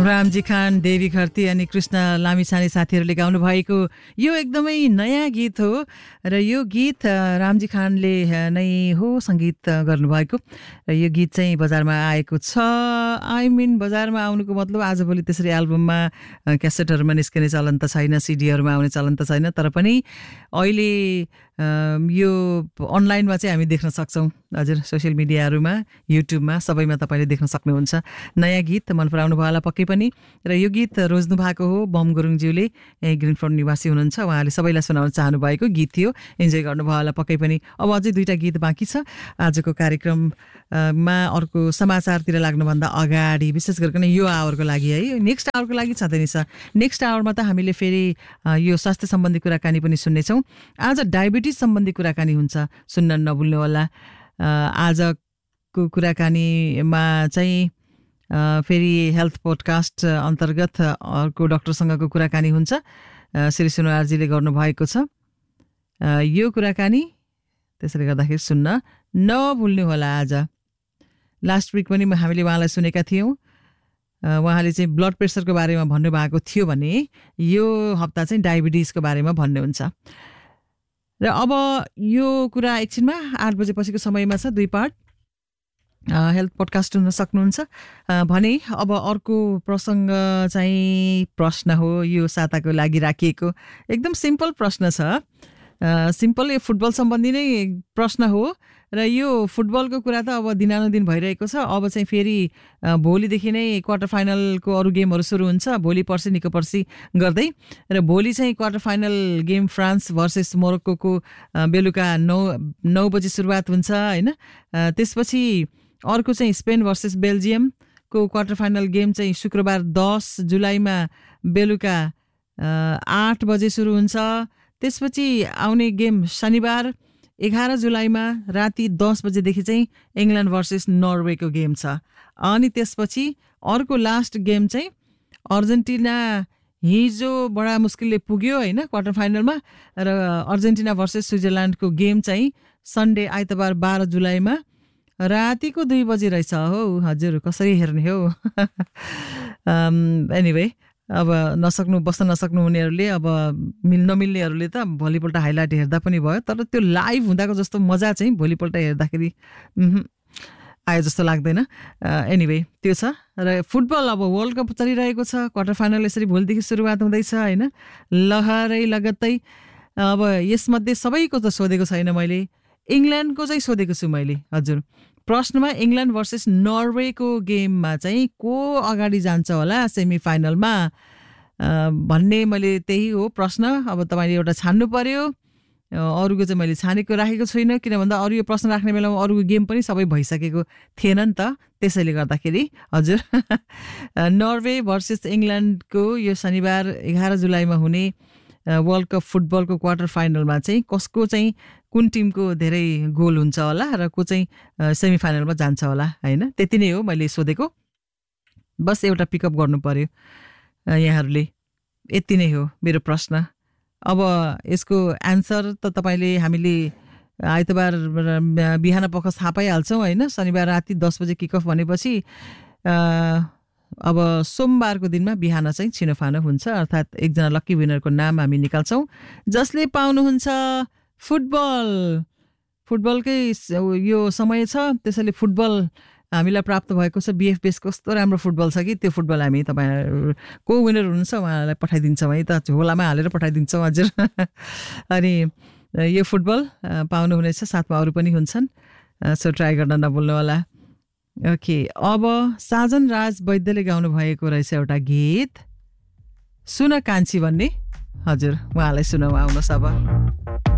रामजी खान, देवी घरती अनि कृष्ण लामिछाने साथीहरूले गाउनु भएको यो एकदमै नयाँ गीत हो र यो गीत रामजी खानले नै हो सङ्गीत गर्नुभएको र यो गीत चाहिँ बजारमा आएको छ। आई मिन बजारमा आउनुको मतलब आजभोलि त्यसरी एल्बममा क्यासेटहरूमा निस्किने चलन त छैन, सिडीहरूमा आउने चलन त छैन, तर पनि अहिले यो अनलाइनमा चाहिँ हामी देख्न सक्छौँ। हजुर, सोसियल मिडियाहरूमा, युट्युबमा सबैमा तपाईँले देख्न सक्नुहुन्छ। नयाँ गीत मन पराउनु भयो होला पक्कै पनि र यो गीत रोज्नु भएको हो बम गुरुङज्यूले, ग्रिन फ्रन्ट निवासी हुनुहुन्छ, उहाँले सबैलाई सुनाउन चाहनु भएको गीत थियो। इन्जोय गर्नुभयो होला पक्कै पनि। अब अझै 2टा गीत बाँकी छ आजको कार्यक्रममा। अर्को समाचारतिर लाग्नुभन्दा अगाडि विशेष गरिकन यो आवरको लागि है, नेक्स्ट आवरको लागि छँदैन छ। नेक्स्ट आवरमा त हामीले फेरि यो स्वास्थ्य सम्बन्धी कुराकानी पनि सुन्नेछौँ। आज डायबिटिज सम्बन्धी कुराकानी हुन्छ, सुन्न नभुल्नु होला। आजको कुराकानीमा चाहिँ फेरि हेल्थ पोडकास्ट अन्तर्गत अर्को डाक्टरसँगको कुराकानी हुन्छ, श्री सुनवारजीले गर्नुभएको छ यो कुराकानी। त्यसैले गर्दाखेरि सुन्न नभुल्नु होला। आज लास्ट विक पनि हामीले उहाँलाई सुनेका थियौँ। उहाँले चाहिँ ब्लड प्रेसरको बारेमा भन्नुभएको थियो भने यो हप्ता चाहिँ डायबिटिजको बारेमा भन्नुहुन्छ। र अब यो कुरा एकछिनमा 8 बजेपछिको समयमा छ, 2 पार्ट हेल्थ पोडकास्ट हुन सक्नुहुन्छ भने। अब अर्को प्रसङ्ग चाहिँ प्रश्न हो, यो साताको लागि राखिएको एकदम सिम्पल प्रश्न छ। सिम्पल, यो फुटबल सम्बन्धी नै प्रश्न हो र यो फुटबलको कुरा त अब दिनानुदिन भइरहेको छ। अब चाहिँ फेरि भोलिदेखि नै क्वार्टर फाइनलको अरू गेमहरू सुरु हुन्छ, भोलि पर्सि निको पर्सि गर्दै। र भोलि चाहिँ quarter final game France versus मोरक्कोको बेलुका 9 बजी सुरुवात हुन्छ होइन। त्यसपछि अर्को चाहिँ Spain versus बेल्जियमको quarter final game चाहिँ शुक्रबार 10 जुलाईमा बेलुका 8 बजे सुरु हुन्छ। त्यसपछि आउने गेम शनिबार 11 जुलाईमा राति 10 बजेदेखि चाहिँ इङ्ल्यान्ड भर्सेस नर्वेको गेम छ। अनि त्यसपछि अर्को लास्ट गेम चाहिँ अर्जेन्टिना हिजो बडा मुस्किलले पुग्यो होइन क्वार्टर फाइनलमा, र अर्जेन्टिना भर्सेस स्विजरल्यान्डको गेम चाहिँ सन्डे आइतबार 12 जुलाईमा रातिको 2 बजी रहेछ हो। हजुर, कसरी हेर्ने हो। एनिवे, अब बस्न नसक्नु हुनेहरूले, अब नमिल्नेहरूले त भोलिपल्ट हाइलाइट हेर्दा पनि भयो, तर त्यो लाइभ हुँदाको जस्तो मजा चाहिँ भोलिपल्ट हेर्दाखेरि आयो जस्तो लाग्दैन। एनिवे, त्यो छ। र फुटबल अब वर्ल्ड कप चलिरहेको छ, क्वार्टर फाइनल यसरी भोलिदेखि सुरुवात हुँदैछ होइन, लहरै लगत्तै। अब यसमध्ये सबैको त सोधेको छैन मैले, इङ्ल्यान्डको चाहिँ सोधेको छु मैले। हजुर, प्रश्नमा इङ्ल्यान्ड भर्सेस नर्वेको गेममा चाहिँ को अगाडि जान्छ होला सेमी फाइनलमा भन्ने मैले त्यही हो प्रश्न। अब तपाईँले एउटा छान्नु पर्यो, अरूको चाहिँ मैले छानेको राखेको छुइनँ, किन भन्दा अरू यो प्रश्न राख्ने बेलामा अरूको गेम पनि सबै भइसकेको थिएन नि त। त्यसैले गर्दाखेरि हजुर नर्वे भर्सेस इङ्ल्यान्डको यो शनिबार 11 जुलाईमा हुने वर्ल्ड कप फुटबलको क्वार्टर फाइनलमा चाहिँ कसको चाहिँ कुन टिमको धेरै गोल हुन्छ होला र को चाहिँ सेमी फाइनलमा जान्छ होला होइन। त्यति नै हो मैले सोधेको, बस एउटा पिकअप गर्नु पर्यो यहाँहरूले। यति नै हो मेरो प्रश्न। अब यसको एन्सर त तपाईँले हामीले आइतबार बिहान पख थाहा पाइहाल्छौँ होइन। शनिबार राति 10 बजे किकअफ भनेपछि अब सोमबारको दिनमा बिहान चाहिँ छिनोफानो हुन्छ, अर्थात् एकजना लक्की विनरको नाम हामी निकाल्छौँ जसले पाउनुहुन्छ फुटबलकै यो समय छ। त्यसैले फुटबल हामीलाई प्राप्त भएको छ। बिएफ बेस कस्तो राम्रो फुटबल छ कि त्यो फुटबल हामी तपाईँ को विनर हुनुहुन्छ उहाँलाई पठाइदिन्छौँ है त, झोलामा हालेर पठाइदिन्छौँ हजुर। अनि यो फुटबल पाउनुहुनेछ, साथमा अरू पनि हुन्छन्, सो ट्राई गर्न नभुल्नु होला। ओके, अब साजन राज वैद्यले गाउनु भएको रहेछ एउटा गीत सुन कान्छी भन्ने। हजुर, उहाँलाई सुनाउँ, आउनुहोस् अब।